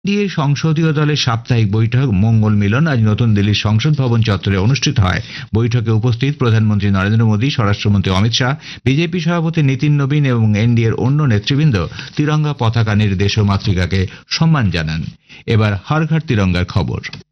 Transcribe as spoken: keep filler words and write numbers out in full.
NDA সংসদীয় দলের সাপ্তাহিক বৈঠক মঙ্গল মিলন আজ নতুন দিল্লির সংসদ ভবন চত্বরে অনুষ্ঠিত হয়। বৈঠকে উপস্থিত প্রধানমন্ত্রী নরেন্দ্র মোদী, স্বরাষ্ট্রমন্ত্রী অমিত শাহ, বিজেপি সভাপতি নীতিন নবীন এবং এনডিএর অন্য নেতৃবৃন্দ তিরঙ্গা পতাকা নিয়ে দেশ ও মাতৃকাকে সম্মান জানান। এবার হর ঘর তিরঙ্গার খবর।